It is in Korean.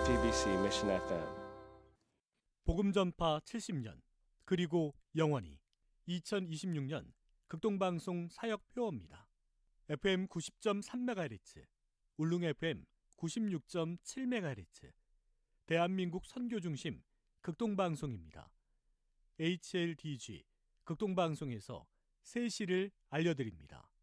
JTBC Mission FM. 복음 전파 70년 그리고 영원히 2026년 극동방송 사역 표어입니다. FM 90.3MHz, 울릉 FM 96.7MHz, 대한민국 선교중심 극동방송입니다. HLDG 극동방송에서 새 시를 알려드립니다.